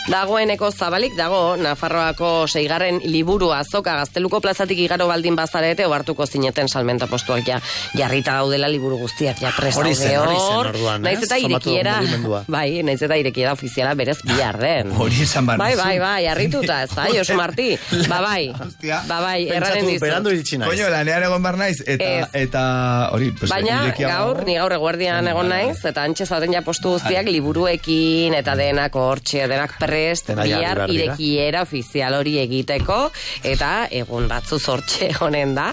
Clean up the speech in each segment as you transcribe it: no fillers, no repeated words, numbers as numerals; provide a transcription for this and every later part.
Dagoeneko zabalik dago, Nafarroako 6. liburu azoka Gazteluko plazatik igaro baldin bazarete, ohartuko zineten salmenta postuak jarrita gaudela liburu guztiak ja prest daude hor. Naiz eta irekiera, bai, naiz eta irekiera ofiziala berez biharren. Hori esan bar. Bai, harrituta, ez da, Josu Marti. Bai, erranen dizu. Berandu iritsi naiz. Koño, lanean egon bar naiz, eta hori, pues, baina, ni gaur eguerdian egon naiz, eta antxe zaten ja postu guztiak liburuekin, eta denak hortxe, denak prest, bihar irekiera ofizial hori egiteko, eta egun batzu zortxe honen da.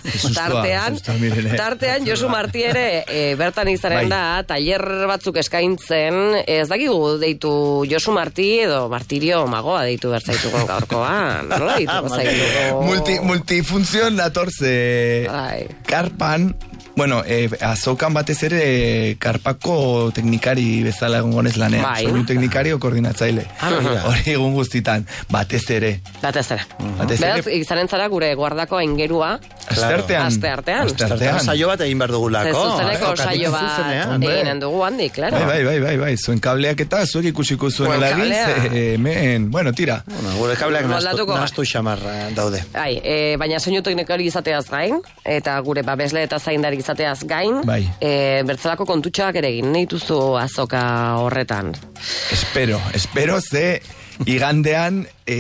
Tartean Josu Marti ere bertan izanen da, taller batzuk eskaintzen, ez dakigu deitu Josu Marti edo Martirio Magoa deitu bertzaituko gaurkoan. Nola dituko zaituko? Multifunzion datorze karpan, bueno, azokan batez ere karpako teknikari bezala egon gonez lanean. Soinu teknikari o koordinatzaile. Hori egun guztitan, batez ere. Beraz, izanen zara gure guardako aingerua. Asteartean. Saio bat egin behar dugulako. Zuzeneko saio bat eginen dugu handi, klaro. Bai, zuen kableak eta zuek ikusiko zuen elagin. Bueno, tira. Gure kableak nastu xamarra daude. Baina soinu teknikari izateaz gain, eta gure babesle eta zaindari izateaz gain, bertzelako kontutxoak ere egin nahituzu azoka horretan. Espero ze igandean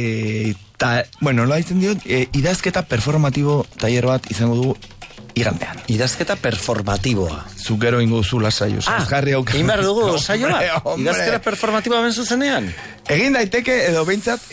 bueno, nola ditzen diot, idazketa performatibo taller bat izango dugu igandean. Idazketa performatiboa. Zukero ingo zula saio. Inbar dugu saio bat? Idazketa performatiboa ben zuzenean? Egin daiteke, edo behintzat,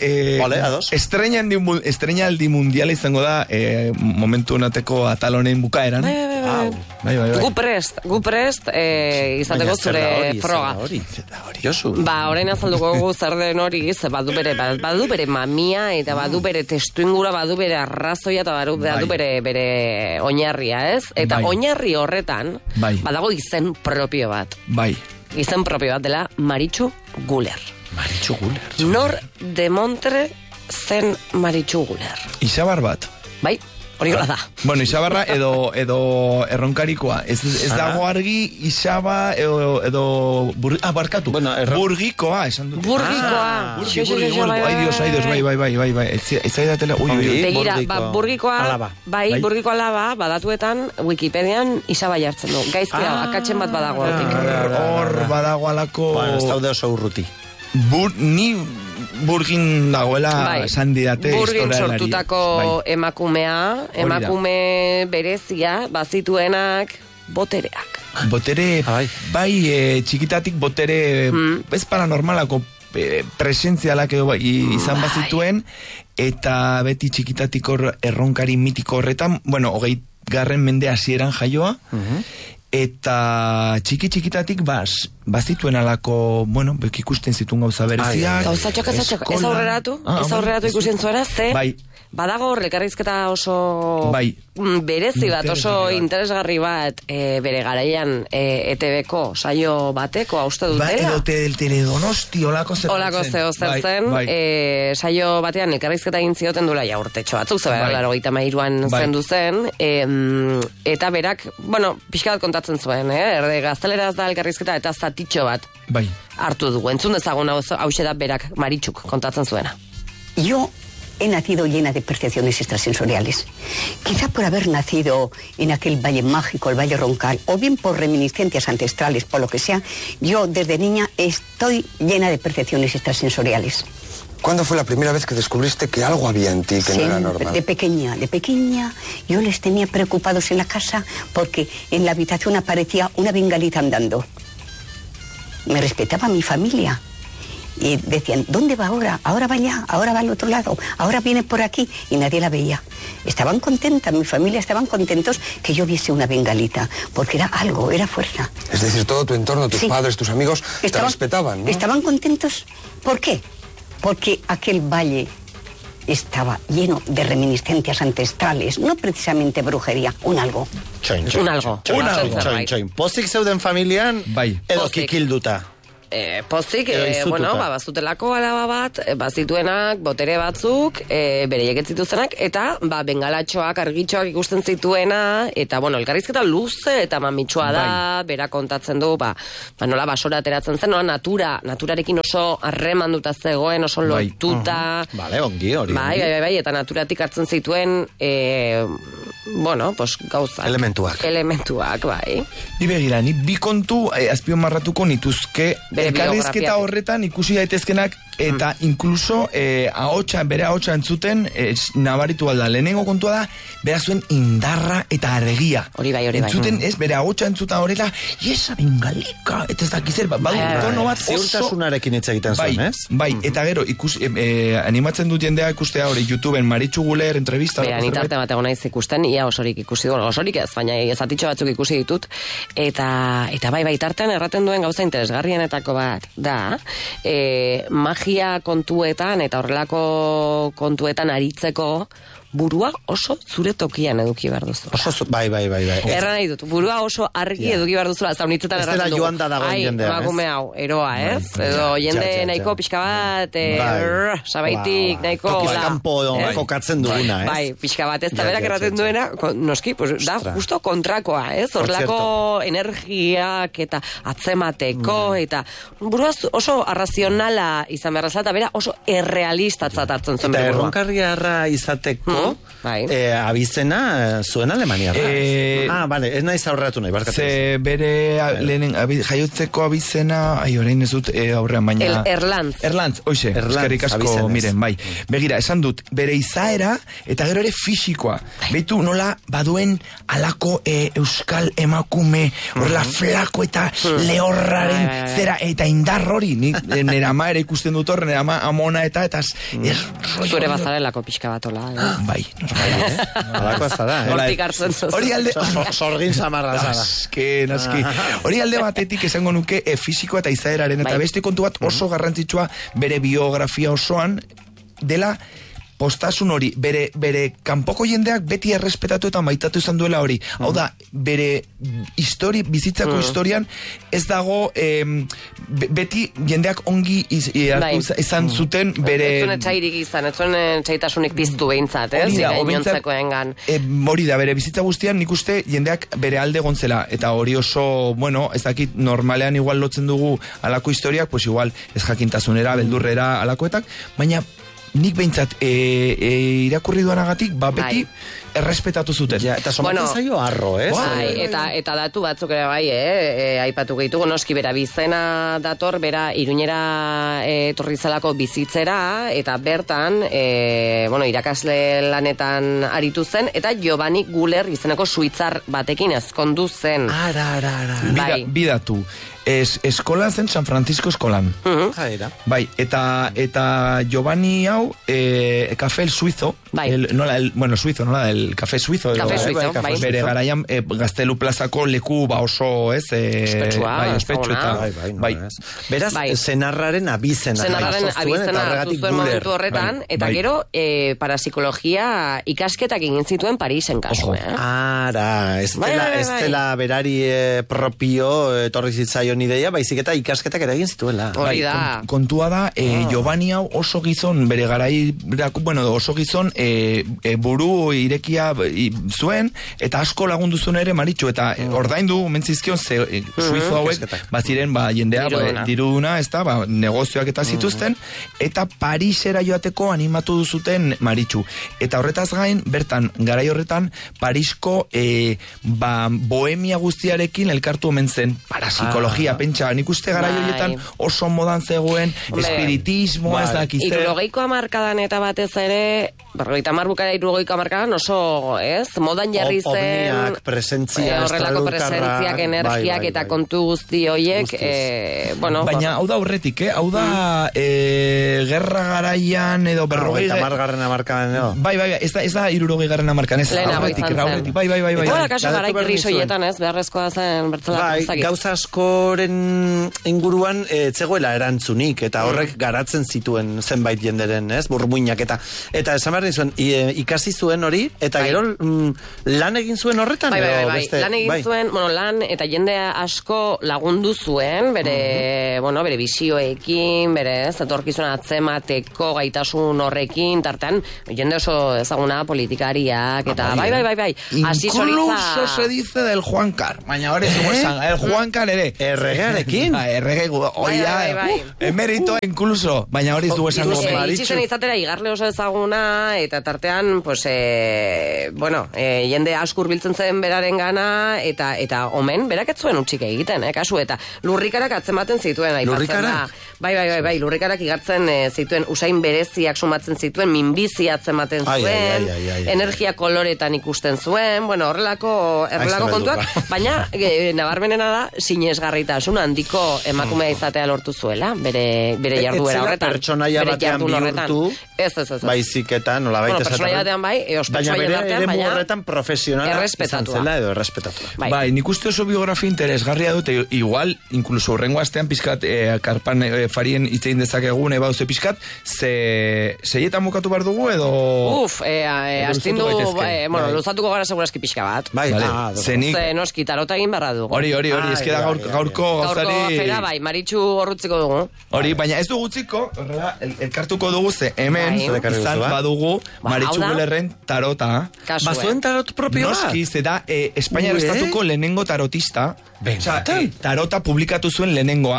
estreinaldi mundiala izango da momentu honateko atal honen bukaeran. Bai. Gu prest, izateko zure froga. Josu. Orain azalduko gu zer den hori, badu bere mamia, eta badu bere testuingura, badu bere arrazoia, eta badu bere oinarria, ez? Eta oinarri horretan, badago izen propio bat. Izen propio bat dela Maritxu Guler. Maritxu Guler. Nor de Montre zen Maritxu Guler. Isabar bat. Bai, hori gola da. Bueno, Isabarra edo erronkarikoa. Ez dago argi Isaba edo barkatu. Bueno, burgikoa, esan dut. Burgikoa. Ai Dios, bai. Ez aidatela, begira, burgiko alaba, badatuetan, Wikipedian Isaba jartzen du. Gaizkea, akatzen bat badago. Hor badago alako... Ez daude oso urruti. Ni burgin dagoela esan didate burgin sortutako emakume berezia, bazituenak botereak. Botere, txikitatik botere ez paranormalako presentzialak edo izan bazituen, eta beti txikitatik erronkari mitiko horretan, bueno, 20. mende hasieran jaioa, eta txikitatik bazituen alako, bueno, ikusten zituen gauza bereziak. Gauzatxok, ez aurreratu ikusien zuena, badago elkarrizketa oso berezi bat, oso interesgarri bat bere garaian ETV-ko saio bateko, hauste dut dela. Edo Teledonosti olako zer zen, saio batean elkarrizketa egin zioten duela urtetxo batzuk, zeba, 83an zendu zen, eta berak, bueno, pixka bat kontatzen zuen, gazteleraz da elkarrizketa eta zatitxo bat hartu dugu. Entzun dezagun hause da berak Maritxuk kontatzen zuena. Yo he nacido llena de percepciones extrasensoriales. Quizá por haber nacido en aquel valle mágico, el Valle Roncal, o bien por reminiscencias ancestrales, por lo que sea, yo desde niña estoy llena de percepciones extrasensoriales. ¿Cuándo fue la primera vez que descubriste que algo había en ti que no era normal? De pequeña, yo les tenía preocupados en la casa porque en la habitación aparecía una bengalita andando. Me respetaba mi familia. Y decían, ¿dónde va ahora? Ahora va allá, ahora va al otro lado, ahora viene por aquí, y nadie la veía. Estaban contentas, mi familia estaban contentos que yo viese una bengalita, porque era algo, era fuerza. Es decir, todo tu entorno, tus padres, tus amigos, te respetaban, ¿no? Estaban contentos. ¿Por qué? Porque aquel valle estaba lleno de reminiscencias ancestrales, no precisamente brujería, un algo. Un algo. Pozik zeuden familian, edo kikilduta. pozik, bueno, bazutelako alaba bat, bazituenak, botere batzuk, bereiek ez zituztenak, eta bengalatxoak, argitxoak ikusten zituena, eta, bueno, elkarrizketa luze eta mamitsua da, bera kontatzen du, nola basora ateratzen zen, nola naturarekin oso harremanduta zegoen, oso lotuta. Bale, ongi hori. Bai, eta naturatik hartzen zituen, bueno, pues, gauzak. Elementuak, bai. Ni begira, ni bi kontu azpimarratuko nituzke, elkarrizketa horretan ikusi daitezkenak, eta inkluso bere ahotsa entzuten nabaritu alda. Lehenengo kontua da, bera zuen indarra eta argia. Hori bai. Entzuten, bere ahotsa entzuta horrela, esa bengalika, eta ez dakizer, tono bat oso... Ziurtasunarekin hitz egiten zuen, ez? Bai, eta gero, animatzen dut jendea ikustea hori, YouTubeen Maritxu Guler entrevista. Bera, nitarte bat egon naiz ikusten, ia osorik ikusi du, osorik ez, baina ezatitxo batzuk ikusi ditut, eta bai, tartean erraten duen gauza interesgarrienetako bat, da, magia kontuetan eta horrelako kontuetan aritzeko burua oso zure tokian eduki behar duzu. Bai. Erra nahi dut, burua oso argi eduki behar duzu, zaunitzetan erraten dugu. Ez dela joan da dagoen jendea, ez? Emakume hau, eroa, ez? Edo jende nahiko pixka bat, sabaitik, nahiko... Tokiz kanpo kokatzen duguna, ez? Bai, pixka bat, ez da berak erraten duena, noski, da justo kontrakoa, ez? Horrelako energiak eta atzemateko, eta burua oso arrazionala izan behar eta bera oso errealistatzat hartzen zen burua. Eta erronkarriarra izateko abizena zuen Alemaniarra. Bale, ez nahi zaurratu nahi, barkatu. Ze bere jaiotzeko abizena, orain ez dut aurrean, baina... Erlantz, oixe, eskerrik asko, miren, bai. Begira, esan dut, bere izaera, eta gero ere fisikoa. Beitu nola baduen alako euskal emakume, horrela flako eta lehorraren zera, eta indar hori, nera ama ere ikusten dut horren, nera ama amona eta zure bazarelako pixka batola. Bai, alako ez da, hortik hartzen zuz. Hori alde... Sorgin samarra zara. Naski. Hori alde batetik esango nuke fisikoa eta izaeraren, eta beste kontu bat oso garrantzitsua bere biografia osoan dela postasun hori, bere kanpoko jendeak beti errespetatu eta maitatu izan duela hori. Hau da, bere bizitzako historian ez dago beti jendeak ongi izan zuten bere... Ez zuen etxairik izan, ez zuen etxaitasunik piztu behintzat, ez? Hori da, bere bizitza guztian nik uste jendeak bere alde gontzela, eta hori oso, bueno, ez dakit normalean igual lotzen dugu alako historiak, pues igual ez jakintasunera, beldurrera alakoetak, baina nik behintzat irakurri duanagatik, beti errespetatu zuten. Eta somatzen zaio arro, ez? Eta datu batzuk ere bai, aipatu gehitugu, noski bera bizena dator, bera Iruñera etorrizalako bizitzera, eta bertan, irakasle lanetan aritu zen, eta Giovanni Guler izeneko suitzar batekin ezkondu zen. Bidatu. Eskolan zen San Francisco eskolan. Bai, eta Giovanni hau Café el Suizo, suizo, nola, el Café Suizo, bere garaian Gaztelu plazako leku oso, ez? Ospetsu eta... Beraz, zenarraren abizena hartu zuen momentu horretan, eta gero parapsikologia ikasketak egin zituen Parisen kasu. Ez dela berari propio etorri zitzaio ideia, baizik eta ikasketak ere egin zituela. Hori da. Kontua da, Giovanni hau oso gizon, bere oso gizon buru irekia zuen, eta asko lagundu zuen ere Maritxu, eta ordaindu mentzizkion suizo hauek, baziren jendea, diruduna, negozioak eta zituzten, eta Parisera joateko animatu duzuten Maritxu. Eta horretaz gain, bertan, garai horretan, Parisko bohemia guztiarekin elkartu omen zen parapsikologia, pentsa, nik uste gara joietan oso modan zegoen espiritismo, ez dakize. 70 hamarkadan eta batez ere, 50 bukara 70 hamarkadan oso, ez? Modan jarri zen... Ovniak, presentzia, horrelako presentziak, energiak eta kontu guzti hoiek, baina hau da horretik, hau da gerra garaian edo 50 hamarkadan, Bai, ez da 60 hamarkadan, ez horretik, bai. Eta kaso garai grisoietan, ez? Beharrezkoa zen bertzela. Gauza asko liburuaren inguruan etzegoela erantzunik, eta horrek garatzen zituen zenbait jenderen, ez, burmuinak, eta esan behar zuen, ikasi zuen hori, eta gero lan egin zuen horretan? Bai, lan egin zuen, lan eta jende asko lagundu zuen, bere bisioekin, bere etorkizuna atzemateko gaitasun horrekin, tartean, jende oso ezaguna politikariak, eta bai. Incluso se dice del Juancar, baina hori el Juancar ere. Erregearekin? Errege, emerito incluso, baina hori zu esan Itxizen izatera, igarle oso ezaguna, eta tartean, jende askur biltzen zen beraren gana, eta omen, berak ez zuen utxik egiten, kasu, eta lurrikarak atzematen zituen, lurrikarak? Bai, lurrikarak igartzen zituen, usain bereziak sumatzen zituen, minbizi atzematen zuen, energia koloretan ikusten zuen, horrelako kontuak, baina nabarmenena da, sinesgarritasun handiko emakumea izatea lortu zuela, bere jarduera horretan. Pertsonaia batean bihurtu, baiziketan, nola baita esaten. Pertsonaia batean bai, baina bere ere horretan profesionala izan zela edo errespetatua. Bai, nik uste oso biografia interesgarria dute, igual, inkluso horrengo astean pizkat, karpan farien itzein dezakegun, bauze pizkat, zeietan bukatu behar dugu edo... astindu, luzatuko gara segurazki pixka bat. Bai, zenik... Noski, tarota egin barra dugu. Hori, eskeda gaurko gauzari... Gaurko afera, bai, Maritxu horrutziko dugu. Hori, baina ez dugu utziko, elkartuko dugu ze hemen, izan badugu, Maritxu Gulerren tarota. Bazuen tarot propioa? Noski, ze da, Espainiar estatuko lehenengo tarotista. Tarota publikatu zuen lehenengoa.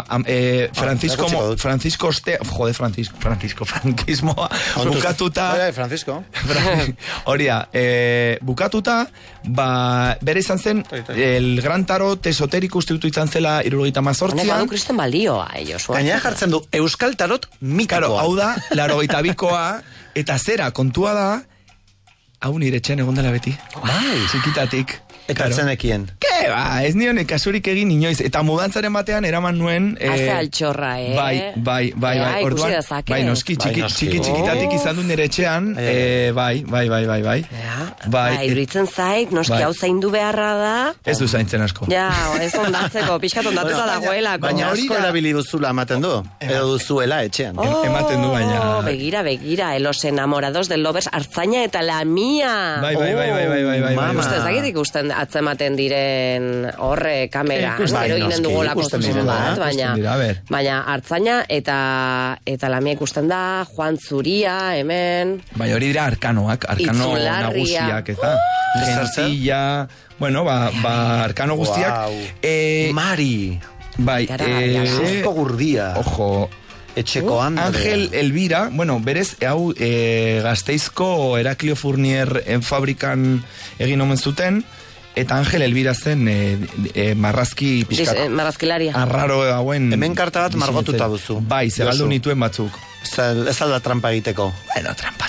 Frankismoa bukatuta. Francisco. Hori da, bukatuta, bere izan zen, el gran tarot esotérico uste izan zela 78an. Honek badu kristen balioa, Gainera jartzen du, Euskal Tarot mitikoa. Hau da, 82koa, eta zera, kontua da, hau nire etxean egon dela beti. Txikitatik. Eta zenekien. Ke, ez nion kasurik egin inoiz. Eta mudantzaren batean eraman nuen... Haze altxorra, Bai. Ikusi dezake. Bai, noski, txikitatik izan du nire etxean. Bai. Iruditzen zaik, noski hau zaindu beharra da. Ez du zaintzen asko. Ja, ez ondatzeko, pixkat ondatuta dagoelako. Baina asko erabili duzula ematen du. Edo duzuela etxean. Ematen du, baina... Begira, los enamorados del lovers, Artzaina eta la mía. Bai. Uste ezagit ikusten atzematen diren horre kamera. Gero ginen dugolako zuzun bat, baina Artzaina eta lamia ikusten da, Juan Zuria, hemen... Bai, hori dira arkano nagusiak, eta gentilla... arkano guztiak... Mari! Bai, Justo Gurdia. Ojo... Etxeko Andre. Ángel Elvira, berez, hau Gasteizko Heraklio Fournier fabrikan egin omen zuten, eta Ángel Elvira zen marrazki pixkat. Marrazkilaria. Arraro hauen... Hemen karta bat margotuta duzu. Bai, zegaldu nituen batzuk. Ez alda trampa egiteko. Trampa.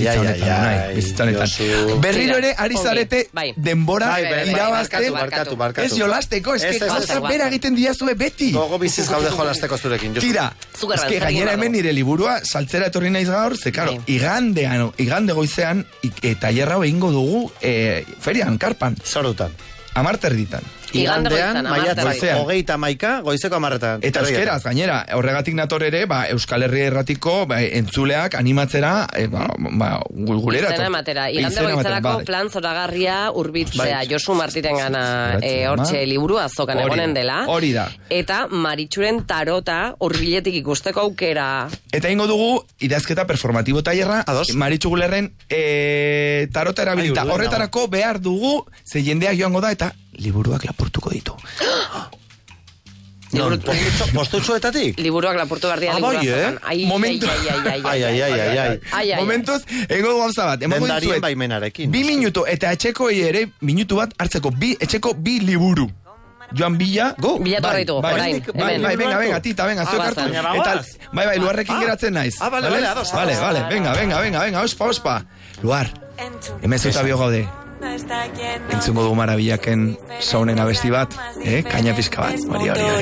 Berriro ere, ari zarete denbora irabazten. Ez jolasteko, ez que gauza bera egiten diazue beti. Gogo biziz gaude jolasteko zurekin. Tira, ez que gainera hemen nire liburua saltzera etorri naiz gaur, ze karo, igande goizean, tailerra egingo dugu ferian, karpan. Zorutan. 10:00 Igandean, maiatzak 31 goizeko 10:00. Eta euskeraz, gainera, horregatik nator ere, Euskal Herria Erratiko entzuleak animatzera, gulera. Izena ematera. Igande goizerako plan zoragarria urbitzea, Josu Martiren gana hortxe liburu azokan egonen dela. Hori da. Eta Maritxuren tarota urbiletik ikusteko aukera. Eta ingo dugu, idazketa performatibo tailerra, Maritxu Gulerren tarota erabilita. Horretarako behar dugu, ze jendeak joango da, eta liburuak lapurtuko ditu. Postutxuetatik? Liburuak lapurtu behar dira liburuak. Momentuz, ego gauza bat. Dendarien baimenarekin. 2 minutu, eta etxeko ere minutu bat hartzeko. Etxeko 2 liburu. Joan Bila. Bilatu horretu, orain. Venga, tita, zuekartu. Bai, Luarrekin geratzen naiz. Vale, venga, ospa. Luar, emezuta bio gaude. Entzungo dugu marabillaken saunen abesti bat, kaina pizka bat, hori.